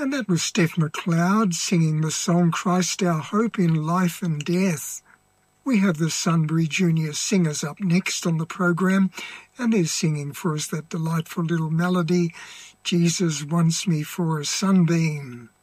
And that was Steph McLeod singing the song Christ Our Hope in Life and Death. We have the Sunbury Junior Singers up next on the program, and they're singing for us that delightful little melody, Jesus Wants Me for a Sunbeam.